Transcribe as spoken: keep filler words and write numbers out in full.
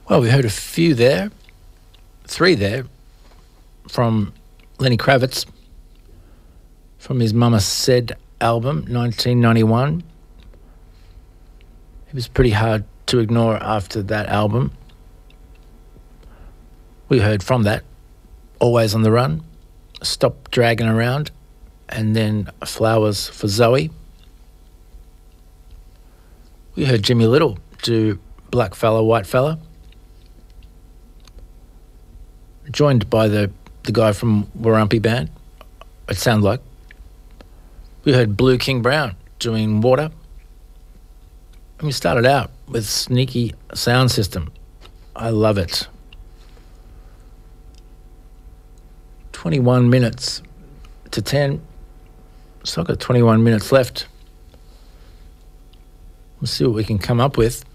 Well, we heard a few there, three there, from Lenny Kravitz, from his Mama Said album, nineteen ninety-one. It was pretty hard to ignore after that album. We heard from that, Always on the Run, Stop Dragging Around, and then Flowers for Zoe. We heard Jimmy Little do Black Fella, White Fella, joined by the, the guy from Warumpi Band, it sounded like. We heard Blue King Brown doing Water. And we started out with Sneaky Sound System. I love it. twenty-one minutes to ten. So I've got twenty-one minutes left. We'll see what we can come up with.